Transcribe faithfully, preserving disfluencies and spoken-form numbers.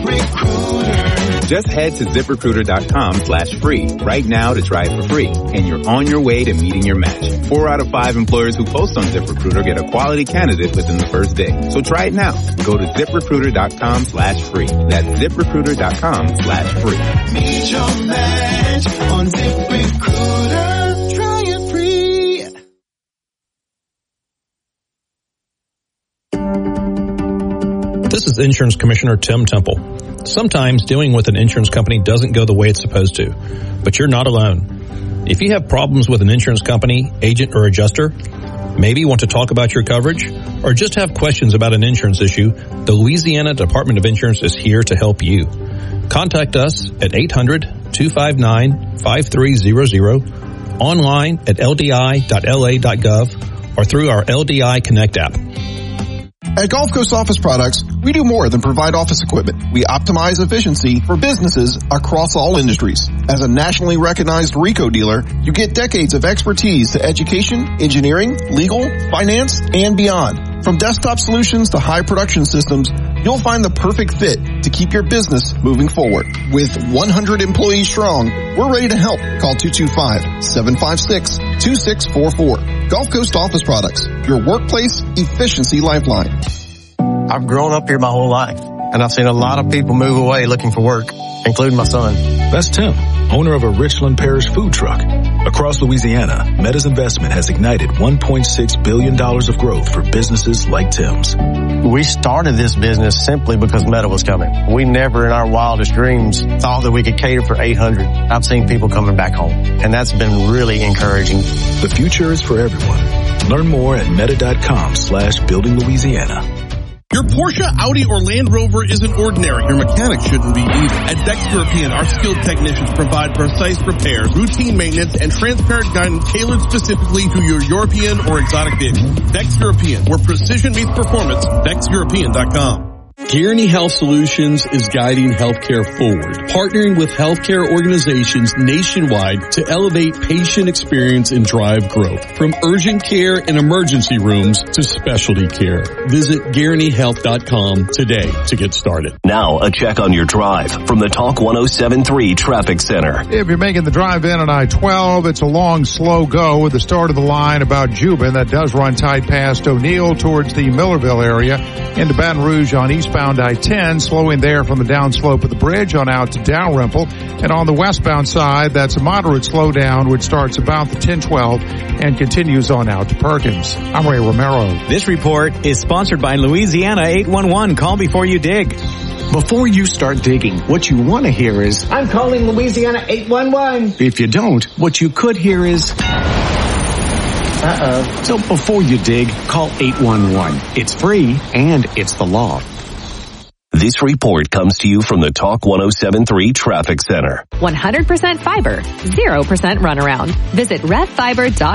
Just head to ZipRecruiter.com slash free right now to try it for free. And you're on your way to meeting your match. Four out of five employers who post on ZipRecruiter get a quality candidate within the first day. So try it now. Go to ZipRecruiter.com slash free. That's ZipRecruiter.com slash free. Meet your match on ZipRecruiter. Try it free. This is Insurance Commissioner Tim Temple. Sometimes dealing with an insurance company doesn't go the way it's supposed to, but you're not alone. If you have problems with an insurance company, agent, or adjuster, maybe want to talk about your coverage, or just have questions about an insurance issue, the Louisiana Department of Insurance is here to help you. Contact us at eight hundred, two five nine, five three zero zero, online at L D I dot L A dot gov, or through our L D I Connect app. At Gulf Coast Office Products, we do more than provide office equipment. We optimize efficiency for businesses across all industries. As a nationally recognized RICO dealer, you get decades of expertise to education, engineering, legal, finance, and beyond. From desktop solutions to high production systems, you'll find the perfect fit to keep your business moving forward. With one hundred employees strong, we're ready to help. Call two two five, seven five six, two six four four. Gulf Coast Office Products, your workplace efficiency lifeline. I've grown up here my whole life, and I've seen a lot of people move away looking for work, including my son. That's Tim, owner of a Richland Parish food truck. Across Louisiana, Meta's investment has ignited one point six billion dollars of growth for businesses like Tim's. We started this business simply because Meta was coming. We never in our wildest dreams thought that we could cater for eight hundred. I've seen people coming back home, and that's been really encouraging. The future is for everyone. Learn more at meta.com slash building Louisiana. Your Porsche, Audi, or Land Rover isn't ordinary. Your mechanic shouldn't be either. At Dex European, our skilled technicians provide precise repairs, routine maintenance, and transparent guidance tailored specifically to your European or exotic vehicle. Dex European, where precision meets performance. Dex European dot com. Guaranty Health Solutions is guiding healthcare forward, partnering with healthcare organizations nationwide to elevate patient experience and drive growth. From urgent care and emergency rooms to specialty care. Visit Guaranty Health dot com today to get started. Now, a check on your drive from the Talk one oh seven point three Traffic Center. If you're making the drive in on I twelve, it's a long, slow go with the start of the line about Jubin. That does run tight past O'Neill towards the Millerville area into Baton Rouge on eastbound I ten, slowing there from the downslope of the bridge on out to Dalrymple. And on the westbound side, that's a moderate slowdown, which starts about the ten twelve and continues on out to Perkins. I'm Ray Romero. This report is sponsored by Louisiana eight one one. Call before you dig. Before you start digging, what you want to hear is, I'm calling Louisiana eight one one. If you don't, what you could hear is, uh-oh. So before you dig, call eight one one. It's free and it's the law. This report comes to you from the Talk one oh seven point three Traffic Center. one hundred percent fiber, zero percent runaround. Visit rev fiber dot com.